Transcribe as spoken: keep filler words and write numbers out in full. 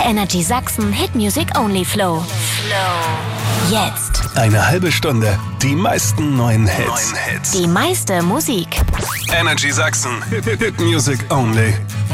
Energy Sachsen Hit Music Only Flow. Flow. Jetzt. Eine halbe Stunde. Die meisten neuen Hits. Die meiste Musik. Energy Sachsen Hit, Hit Music Only.